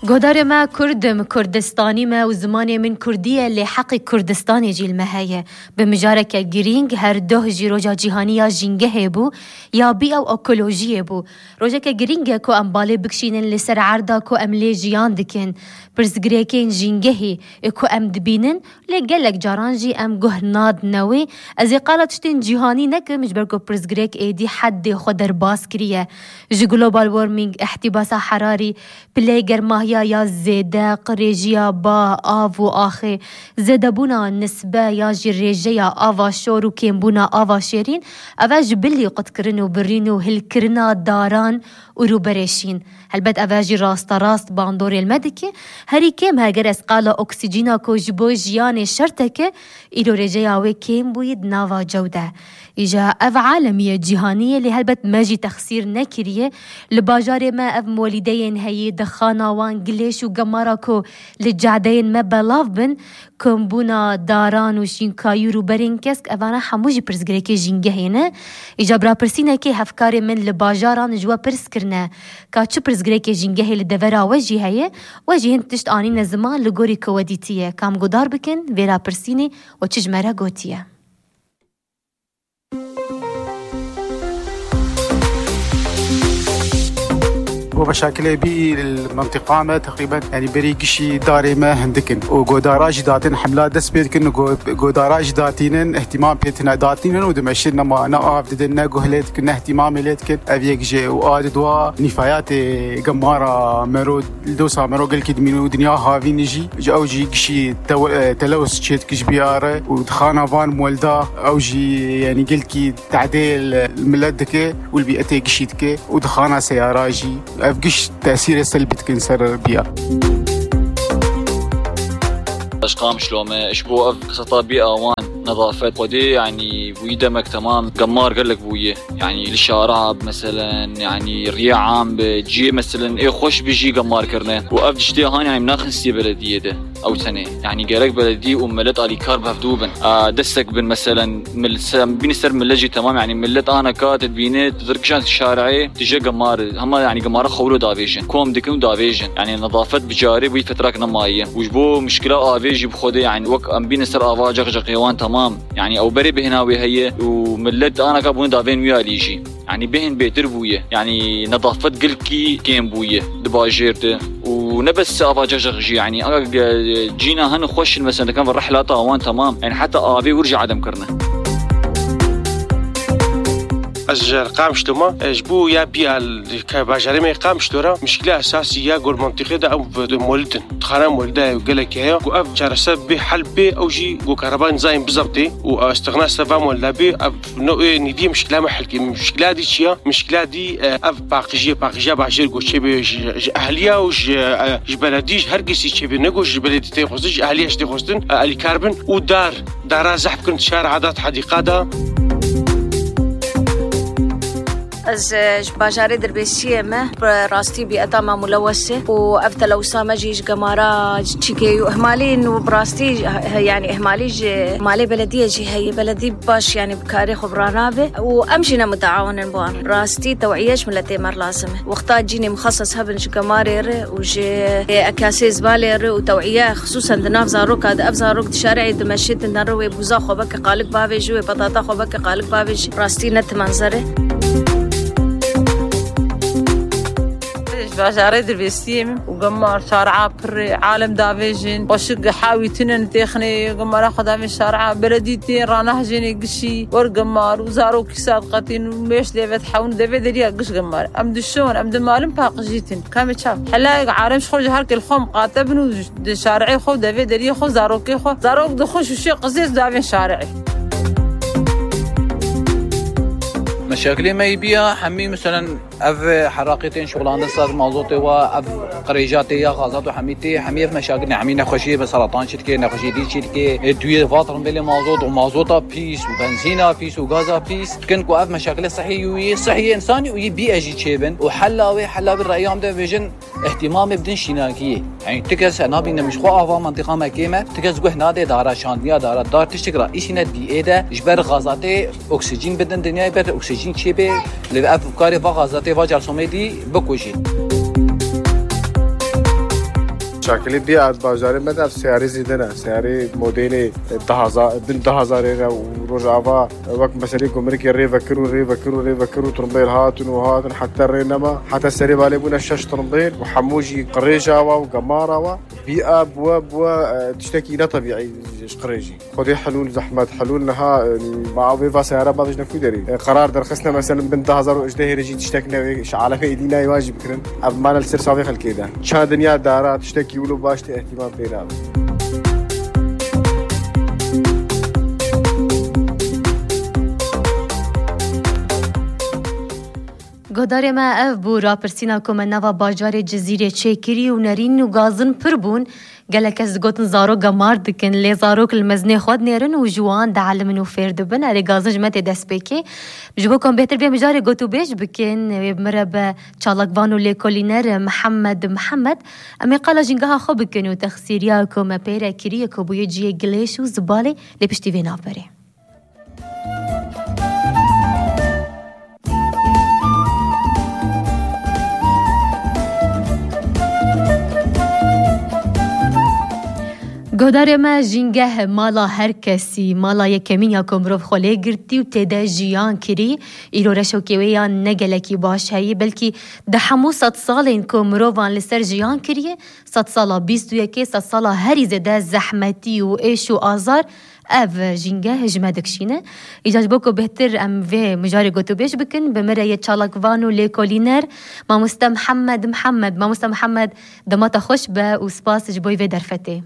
قدر ما كردم كردستاني ما وزماني من كردية اللي حقي كردستاني جي المهاية بمجارك جرينج هر ده جي روجا جيهانيا جينجه بو يا بيئة و أكولوجية بو روجا كجرينج كو أمبالي بكشين اللي سر عرضا كو أملي جيان دكن برزگريكين جينجهي كو أم دبينن لقلق جارانجي أم جهناد نوي أزي قالت شتين جيهاني نك مجبركو برزگريك ايدي حد خدر باس كريه جي global warming احتباس حراري بلاي ماهيا يا زيدا قريجيا با آفو آخي زيدا بونا نسبة يا جريجيا آفا شورو كيم بونا آفا شيرين أفاج بلي قد كرنو برينو هل كرنا داران ورو بريشين هلبت أفاجي راست باندوري المدكي هري كيم هاجر اسقالا أكسجينا كو جبو جياني شرطك إلو رجيا وي كيم بويد نافا جودة إجا أف عالمية جهانية لهلبت ماجي تخسير نكرية لباجاري ما أف موليدين هاي دخانا وان قليش وقماركو للجعدين ما بلاف بن كمبونا داران وشين كايورو برين كسك أفانا حموجي برسقريكي جينجهينا إجا برا برسينا كي هفكاري من لباجاران جوا برسكرنا كاتشو برسقريكي جينجهي لدفرا وجي هاي وجي هن تشت آنين زمان لغوري كوديتية كام قدار بكن فيرا برسيني وچجمرا قوتية ومشاكل بي المنطقة ما تقريبا يعني بريقشي داري ما هندكن وقداراج داتين حملات دس بيتكن وقداراج داتينن اهتمام بيتنا داتينن ودمشينا ما نقف ددنا قهلتكن اهتمام ليتكن ابيك جي واددوا نفايات قمارة مرود دوسا مرو قل كدمين ودنيا هافي نجي اوجي قشي تلوث شيت كش بياره ودخانا فان مولدا اوجي يعني قلكي تعديل الملدكه والبيئه قشيتك ودخانا سياراجي أفقش تأثير سلبي تكنسر بيئة أشقام شلومة إشبو أف قصة بيئة وان نظافة قدي يعني ويدمك تمام قمار قال لك بويه يعني الشارع مثلا يعني رياء عام بجي مثلا إيه خوش بيجي قمار كرنا وأف جدي هان يعني مناخنسي بلدية ده أو سنة يعني قالك بلدي وملت على كارب هفدوبن دستك بن مثلا بينستر ملجي تمام يعني ملت أنا كاتب بينات تركشان الشارعي تجي قمار هم يعني قمار خولو دافيجن كوم دكنو دافيجن يعني نظافة بجاري وي فترة نماية وجبو مشكلة آفيجي بخده يعني وك أم بينستر آفاجق جقيوان تمام يعني أو بري بهناوي هي وملت أنا كابون دافين ويا ليجي يعني بهن بيتر بويه يعني نظافة قلكي كيم بويه دباجيرته ونبس أفاجق جي يعني جينا هن خوش مثلا كان بالرحلة طاوان تمام يعني حتى آبي ورجع عدم كرنا أجر قامش لما جبو يا بيا كباجري ما قامش ترى مشكلة أساسية قول منطقة ده أو مولدن تخرم مولده وقالك يا وقف جرسة بحل بي أو جي قو كهرباء نزايم بالضبطي واستغناء استفا مولده بي نوع ندي مشكلة محل كي مشكلة دي شيا مشكلة دي أف باقجية باجر قو شبه أهلية وج بلديش هرقسي شبه نقوش بلدي تيخوزج أهلية تيخوزن اللي كاربن ودار زحف كنت شارع عادات حديقة ده از باجاري دربيسيه ما براستي بيئتا ما ملوثه وافتى لو سامجيش قمارا تشيكيو اهمالين وبراستي يعني اهمالي بلديه جي هي بلدي باش يعني بكاري خبرانابه وامشينا متعاونين بوان براستي توعيش ملتي مر لازمه وقتا جيني مخصص هبنش قمارير وجي اكاسي زبالير وتوعيه خصوصا دناف زاروك هذا افزاروك شارعي دمشيت نروي بوزا خوبك قالك بافي جوي بطاطا خوبك قالك بافي براستي نت منظره باجاري دربيسيم وقمار شارع بري عالم دافيجين وشق حاوي تنن تخني قمار اخذ من شارع بلديتين رانه جيني قشي ورقمار وزارو كيسات قاتين وميش ديفت حاون ديفت دريا قش قمار ام دشون ام دمالم باق جيتن كام تشاف حلا عارم شخرج هرك الخوم قاتبنو شارعي خو ديفت دريا خو زاروكي خو زاروك دخوش وشي قزيز دافين شارعي مشاكل ما يبيها حمي مثلا اف حراقتين شغلان صار موضوعي واف قريجاتي يا غازات وحميتي حميه في مشاكل حمي نخشي بسرطان شركه نخشي دي شركه دويه فاطر بلي موضوع بيس وبنزينه بيس وغازا بيس كن كو اف مشاكل صحيه انساني ويبي اجي تشيبن وحلا بالرايام ده فيجن اهتمام بدن شيناكيه يعني تكس انا بينا مش خو افا منطقه ما كيمه تكس غو هنا ده دار شانديا دار تشتغل ايشنا دي ده جبر غازاتي اكسجين بدن دنيا بر اكسجين شيبه لافكاري غازاتي واجر سوميدي بكوجي مشاكل بيئة باجاري مدى سياري زيدنا سياري موديلي 10,000 ورجعوا وقت مسألة كمريك ريفكروا ترمبيل هاتن حتى الرينما حتى السريب عليه بنا الشاش ترمبيل وحموجي قريجة وقمارة بيئة بوا تشتكي لا طبيعي قريجي خذي حلول زحمات حلولها مع فيفا سيارة ما بيجنا كودري قرار درخصنا مثلا بنت 1000 واجده رجي تشتكنا على في ايدينا يواجب كرن اب ما نلسر صافي خل كده شان دنيا دارات تشتكي ولو باشتي اهتمام بينا گودار ما اف بو راپرسینا کومناوا باجار جزیره چیکری و نرین و گازن پربون گلک از گوتن زارو گمار دکن لی زارو کل مزنی خود نیرن و جوان دعلمن و فردبن اری گازن جمت دست بکی بجبو کن بهتر بیا مجاری گوتو بیش بکن مرب چالکوان و لی کولینر محمد امی قالا جنگها خوب بکن و تخصیریا کوم پیره کریه که بوی جیه گلیش و زباله لی پشتی وینا بره گودار ما جنگه مالا هر کسی مالا یکمین یا کمروف خوله گرتی و تیده جیان کری ایرو رشوکیویان نگلکی باش هایی بلکی ده همو 100 سال این کمروفان لسر جیان کریه 100 سالا 21 100 سالا هری زده زحمتی و ایش و آزار اف جنگه هجمه دکشینه ایجاج بوکو بهتر ام وی مجاری گوتو بیش بکن بمره یه چالکوانو لیکولینر ماموستا محمد دماتا خوش به و سپاس جبوی وی درفته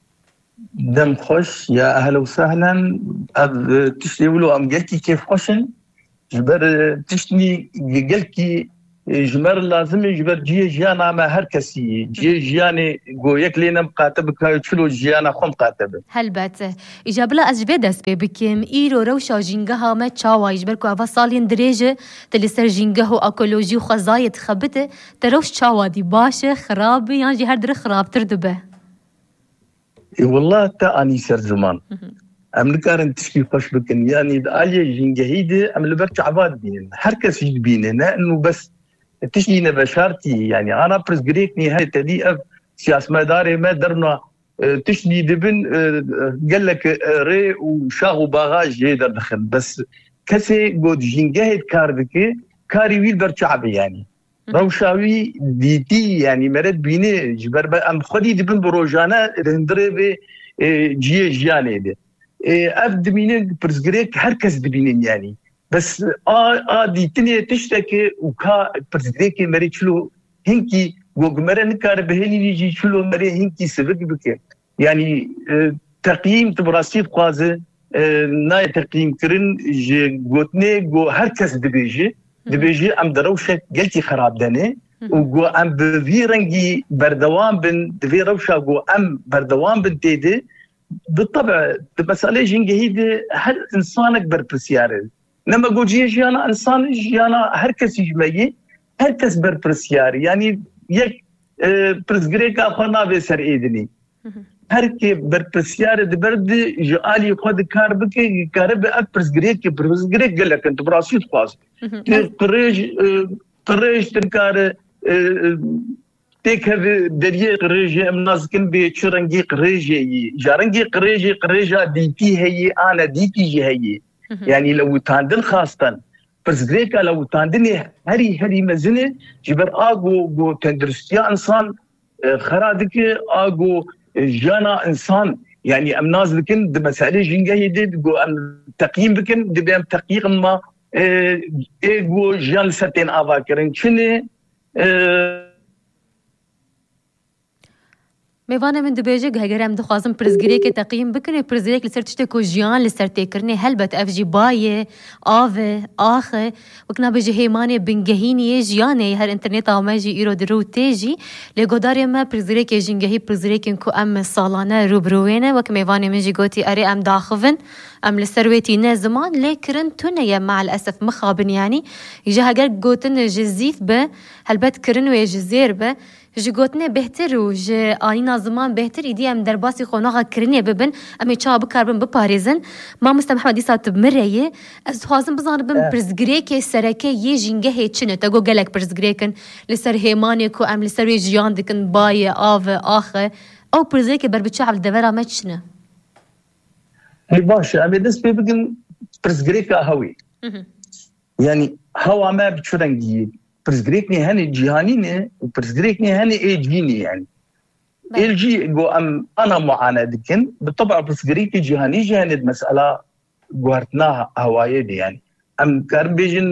دم خوش يا أهلا وسهلا تشتي ولو أم قلتي كيف خوشن جبر تشتني قلتي جمر لازم جبر جيانا ما هركسي جياني قويك لينا مقاتب كايو تشلو جيانا خم قاتب هل باته إجاب لا أجبه دست بكم إيرو روشا جينجها ما تشاوا يجبركو أفا صالين دريجة تلسر جينجهو أكولوجي وخزايد خبته تروش تشاوا دي باشا خرابي يعني هر در خراب تردبه والله تا أني سر زمان أمريكان تشكي خوش بكن يعني آلية جنجهيدة أملبرت عباد بينن هركس يجي بينن إنه بس تشكي نبشارتي يعني أنا برزقريكني هاي تدي سياس مداري ما درنا تشني دبن قال لك ري وشاغو باغاج جيدر دخل بس كسي قد جنجهيد كاردكي كاري ويل برشعبي يعني روشاوي ديتي يعني مرد بيني جبر ام خدي دبن بروجانا رندري ب جياني دي ابد مين برزغريك هركز دبينين يعني بس ديتني تشتكي وكا برزغريك مري شلو هنكي وغمرن كار بهني يجي شلو مري هنكي سبق بك يعني تقييم تبراسيد قازه ناي تقييم كرن جوتني جو هركز دبيجي دبيجي ام دروشه قلتي خراب دني وقو ام بفي رنجي بردوان بن دفي روشه قو ام بردوان بن تيدي بالطبع مسألة جنجهيدي هل انسانك بربرسياري لما قو جيانا انسان جيانا هركس يجمعي هركس بربرسياري يعني يك برسغريكا خنا بسر ايدني هركي بربرسياري دبرد جالي خود كاربكي كارب برسغريك برسغريك قال لك انت براسيت خاص قريج تنكار تيك هذا دريه قريجي امنازكن بشرنجي قريجي جارنجي قريجا ديتي هي انا ديتي جي هي يعني لو تاندن خاصه برزغريكا لو تاندني هري مزنه جبر اغو تندرستيا انسان خرادك اغو جانا انسان يعني امناز لكن مساله جنجي دي تقييم بكن دبيم تقييم ما ايغو جان ساتين افاكرن شنو میوانه من دبیجه اگر هم دخوازم پرزگری که تقییم بکنه پرزگری که لسر تشتکو جیان لسر تکرنه هلبت افجی بایه آوه آخه وکنا بجه هیمانه بنگهینیه جیانه هر انترنت آمجی ایرو درو تیجی لگوداری ما پرزگری که جنگهی پرزگری که ام سالانه روبروینه وک میوانه من جی گوتی اره ام داخفن ام لسرويتي نازمان لكرن تونيا مع الاسف مخابن يعني يجا هاجر قوتن جزيف به هلبت كرن ويا جزير به جوتنا بهتر وج آينا زمان بهتر إيدي أم درباسي خوناغا كرنية ببن أمي تشاب كاربن بباريزن ما مستمع حمدي سات بمرية از خوازن بزان بن برزغريك سركه يجينجه هيتشنه تاغو غلك برزغريكن لسر هيمانيكو ام لسر جيان دكن باي اف اخ او برزغريك بربتشعب الدبره ماتشنه هي باشا أمي دس بيبقن برزغريك هوي يعني هوا ما بتشرنجي برزغريكني هني جيهانيني وبرزغريكني هني ايجيني يعني الجي جو ام انا معانا دكن بالطبع برزغريكي جيهاني جهند مساله غورتنا هوايدي يعني ام كاربيجن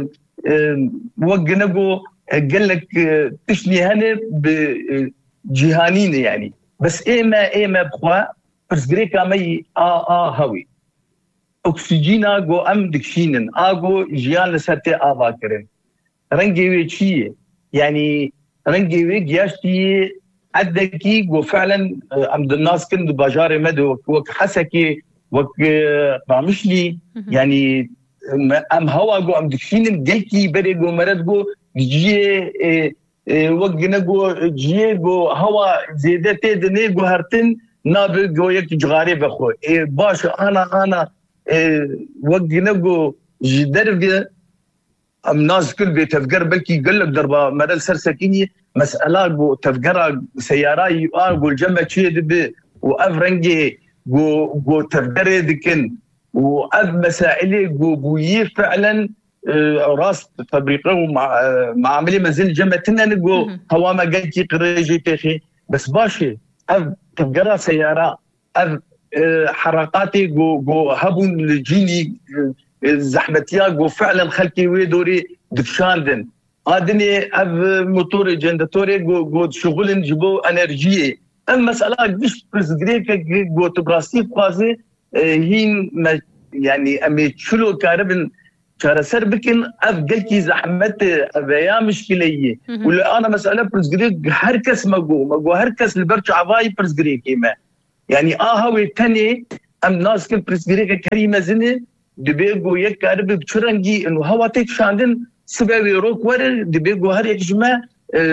وقنقو قال لك تشني هني بجيهانيني يعني بس ايما بخوا برزغريكا مي هوي اكسجينا جو ام دكشينن اغو جيان لسرتي افاكرن رنجي ويتشي يعني رنجي ويجاشتي عدكي وفعلا عند الناس كن باجاري مدو وك حسكي وك بعمشلي يعني ام هوا جو ام دكشين جيكي بري جو مرد جو جي وقنا جو جي جو هوا زيدتي دني جو هرتن ناب جو يك جغاري بخو باشا انا وقنا جو جدرب ام ناس كل بتفكر بلكي قال لك ضربه مرل سرسكيني مساله جو تفكر سياراي اقول جنب شيء دب وافرنجي جو تفكر دكن واب مسائل جو بوي فعلا راس تبريقه مع عمليه مازال جمعتنا نقو هو ما قالكي قريجي تخي بس باشي اف تفكر سياره اف حركاتي جو هبون الجيني زحمتيا وفعلا خلكي ويدوري دفشاندن ادني اب موتور جندتوري جو شغل جبو انرجي اما مساله مش برزغريك جو تبراستي قازي هين يعني امي شلو كاربن شارسر بكن افقلكي زحمت ابيا مشكليه ولا انا مساله برزغريك هركس ماجو هركس البرشا عواي برزغريك ما يعني هو تاني ام ناس كل برزغريك كريمه زنه دبيجو يكارب بتشرنجي انه هوا تكشاندن سبب روك ور دبيجو هر يجمع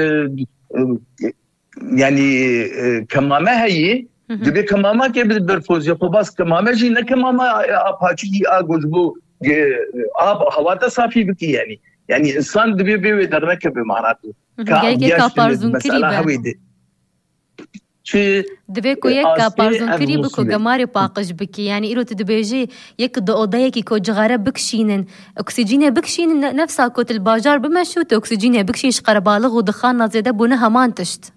يعني كماما هي دبي كماما كيف برفوز يقباس كماما جي نكماما اباجي اغوجبو اب هوا تصافي بكي يعني انسان دبي بيدرك بمعناته كابارزون كريبه دبيكو يكا بارزون كري بكو جماري باقش بكي يعني إيرو تدبيجي يك دو أوضايكي كو جغارة بكشينن أكسجينة بكشينن نفسها كوت الباجار بما شوت أكسجينة بكشيش قربالغ ودخان زيادة بونها ما انتشت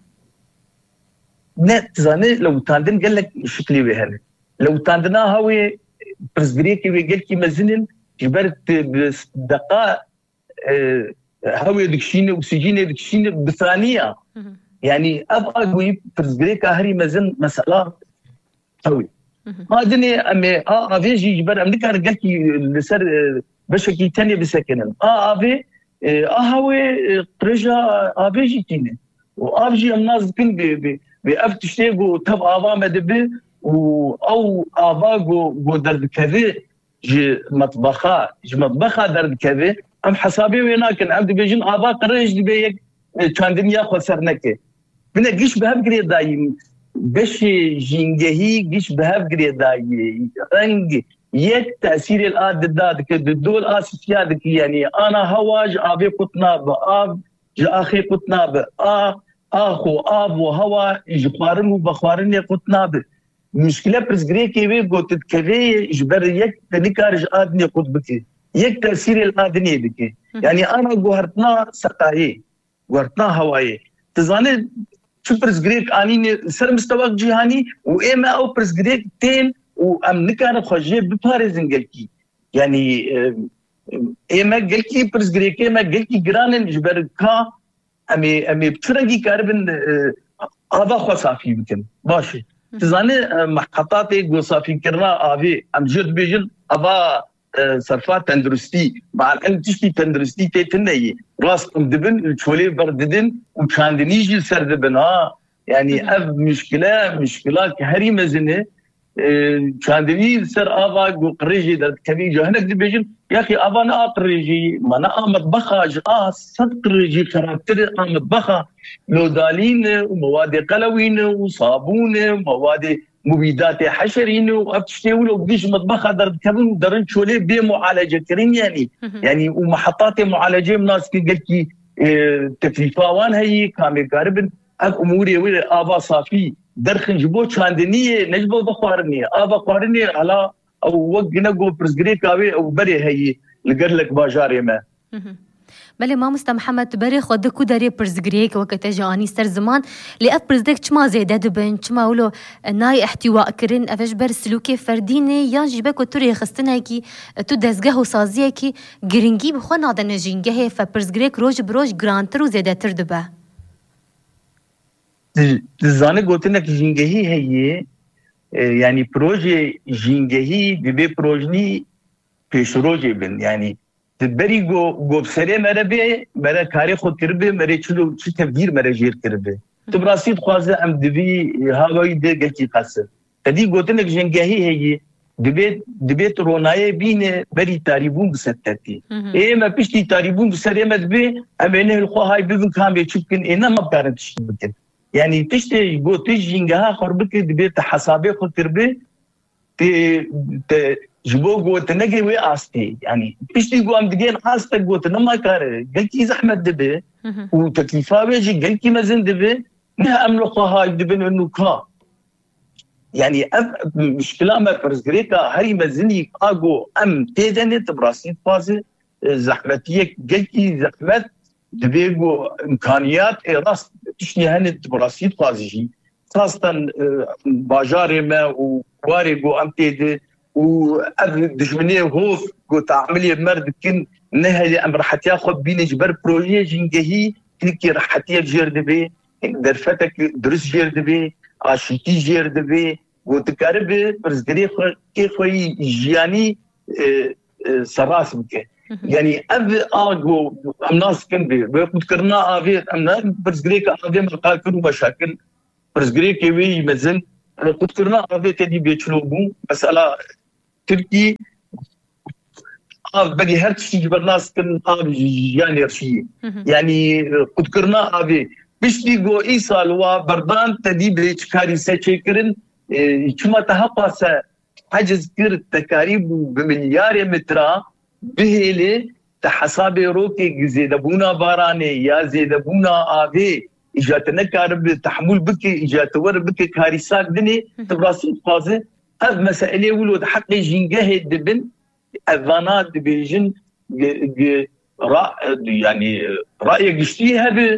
تزاني لو تاندن قال لك شكلي بهذا لو تاندنا هاوي برزغريكي ويقلكي مزنن جبرت بدقاء هاوي دكشينة أكسجينة دكشينة بثانية يعني ابغى اقول برزغريكا هري مازن مساله قوي هادني امي افيجي جبر امريكا رجلتي لسر بشكي ثانيه بسكنن افي هاوي قرجا افيجي تيني وافجي الناس كن بافتشتيغو تب افا مدبي او افا جو درد كذا جي مطبخه درد كذا ام حسابي ويناك عندي بيجن افا قرج بيك كان دنيا خسرنك بنا جيش بهاب قرية دايم بش جنجهي جيش بهاب قرية دايم رنج يك تأثير الآد دادك الدول آسيادك يعني أنا هواج أبي قطنا بآب جاخي قطنا بآخو آب وهوا جخارن وبخارن يقطنا ب مشكلة برزغريكي ويقو تتكري جبر يك تنكارج آدني قطبك يك تأثير الآدني بك يعني أنا قهرتنا سقاهي ورتنا هواي تزاني شو برزغريك اني سر مستوى جهاني واما او برزغريك تين وام نكار خوجي بباريزنجلكي يعني اما قلكي برزغريك اما قلكي جران جبركا امي بترغي كاربن هذا خصافي يمكن ماشي تزاني محطاتي قصافي كرنا افي ام جد بيجن ابا صرفات تندرستي مع العلم تشتي تندرستي تتني راس دبن الشولي برددن وكان نيجي سردبن يعني اف مشكله كهري مزنه شاندوي سر آبا جو قريجي در كبي جهنك دي بيجن يا أخي آبا نا قريجي ما نا مطبخة صد قريجي كاركتر مطبخة نودالين ومواد قلوين وصابون ومواد مبيدات حشرين وابتشتيولو بديش مطبخة در كبن درن شولي بمعالجة كرين يعني ومحطات معالجة مناس كي قلتي تكليفاوان هي كامل قاربن اموري ولا آبا صافي درخن جبو چاندنیه نجبو بخوارنیه آبا خوارنیه حالا او وقت نگو پرزگری کاوی او بری هی لگر لک باجاری ما بله مامۆستا محەممەد بەرێ خۆ دەکو دەرێ پرزگرێک وەکە تەژانی سەر زمان لێ ئەف پرزدێک چما زێدە دەبن چما ولۆ نای احتیواکردن ئەڤش بەر سلوکێ فەردینێ یان ژی بەک و تورێ خستنێکی تو دەستگەه و سازیەکی گرنگی بخۆ نادەنە ژینگەهێ فە پرزگرێک ڕۆژ برۆژ گرانتر و زێدەتر دەبە زانه گوتنك جنگهي هي يعني بروجي جنگهي ببي بروجني پیشروجي بن يعني تبري جو بسري مربي مرا كاري خود كربي مرا چلو چ تبدير مرا جير كربي تبراسيد خوازه ام دبي هاوي دي گچي قصر تدي گوتنك جنگهي هي دبيت رونايه بين بري تاريبون بستتي اي ما بيشتي تاريبون بسري مدبي امنه الخو هاي بيبن كام يشكن انا ما بقارنش بكن يعني تشتي جو تجينجها خربك دبيت حسابي خود كربي جبو جو تنجي وي استي يعني تشتي جو ام دجين حاسه جو تنما كار قلتي زحمه دبي وتكليفها بيجي قلتي مازن دبي ما املقها هاي دبي انه كا يعني مشكله ما برزغريكا هري مازني اجو ام تيدنت براسيت فازي زحمتيه قلتي زحمت دبيجو امكانيات راس تشني هنت براسيت فازي خاصه باجاري ما وواريجو ام تيد ودجمنيه هوف جو تعمليه مرد كن نهي امر حتى ياخذ بين جبر بروجي جنجهي كي راح حتى جير دبي درفتك درس جير دبي عشتي جير دبي وتكارب برزدري كيف جياني سراس بك يعني اجو الناس كن بي كرنا افي امنا برزدري افي مقال كن مشاكل برزدري كوي مزن كرنا افي تدي بيچلوبو مساله تركي بقي هرتشي جبر ناس كن يعني رشي يعني كرنا افي بيشتي جو ايصال وبردان تدي بيچكاري سچكرن كما تهقاسه حجز كر تكاريب بمليار متر بهله تحسابي روكي زيدبونا باراني يا زيدبونا افي اجاتنا كارب تحمل بك اجات ور بك كاريساك دني تبراسيت فازه اف مسائل ولود حق جنجه دبن اذانات بيجن يعني راي قشتيها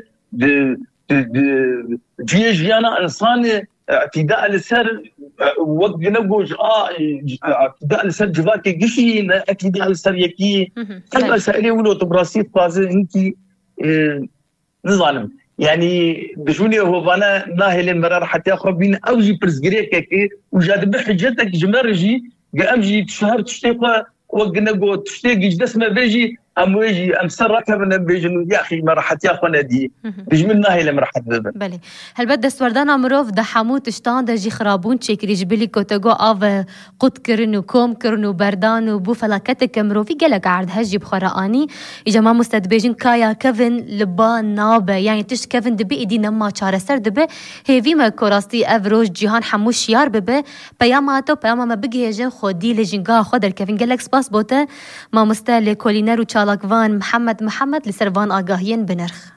جيانا انسان اعتداء لسر وقت نقول اعتداء لسر جواكي قشي اعتداء لسر يكي المسائل ولو تبراسيت فازه انتي نظالم يعني بجوني هو فانا ناهل المرار حتى ياخذ بين اوجي برزغريك وجاد بحجتك جمرجي امجي شهر تشتيقه وقنا جو تشتيق جدس ما بيجي امويجي امسرك من بيجن يا اخي ما راح تاخذ دي بجملنا هي لما راح تذبح بله هل بده سوردان مروف ده حموت شتان ده جي خرابون تشكري جبلي كوتاغو اف قد كرنو كوم كرنو بردان وبو فلاكتك مروفي قالك عرض هجي بخراني اجا ما مستدبيجن كايا كيفن لبا نابه يعني تش كيفن دبي ايدي نما چاره سر دبه هيفي ما كوراستي افروج جيهان حموش يار ببه بياماتو بياما ما بگهجن خودي لجنگا خودر كيفن قالك سپاس بوته ما مستل كولينر لاكفان محمد لسرفان آگاهين بنرخ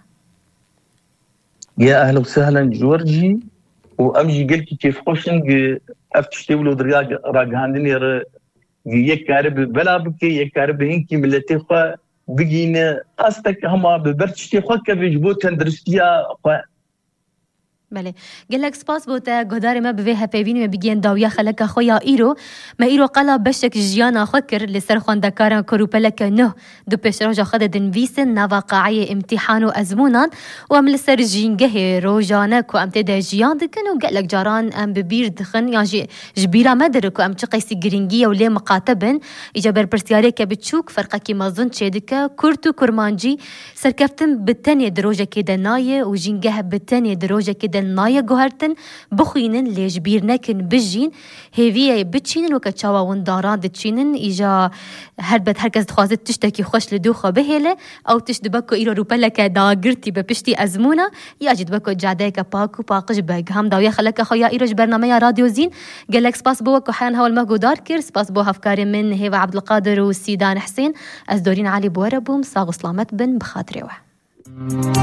يا أهلا وسهلا جورجي وأمجي قلتي كيف خوشن أفتشتي ولو درياج راقهاندني يك كارب بلا بكي يك كارب هنكي ملتي خوا بقينا قاستك هما ببرتشتي خوا كبجبوت هندرستيا خوا بله گلک سپاس بوده گودار ما به هپیوینی ما بگین داویا خلک خویا ایرو ما ایرو قلا بشک جیانا خکر لسر خواندکاران کروپلک نه دو پیشروجا خود دنویسن نواقعی امتحان و ازمونان و ام لسر جینگه روجانه کو ام تدا جیان دکن و گلک جاران ام ببیر دخن یعنی جبیرا مدر کو ام چقیسی گرینگی و لی مقاطبن ایجا بر پرسیاره که بتشوک فرقه کی مازن چیدکه کرتو کرمانجی سرکفتن بتنی دروجه که دنایه و جینگه بتنی دروجه که من نايا جوهرتن بخينن ليش بيرنكن بجين هيفيا بتشينن وكتشاوا ونداران دتشينن إجا هربت هركز تخوازت تشتكي خوش لدوخة بهيلة أو تشدبكو إيرو روبلك داغرتي ببشتي أزمونة ياجد بكو جعديك باكو باقش باق هم داويا خلك خويا إيروش برنامج راديو زين قالك سباس بوكو حيان هول مهجو داركر سباس بو هفكاري من هيفا عبد القادر والسيدان حسين أزدورين علي بوربوم صاغ سلامت بن بخاطري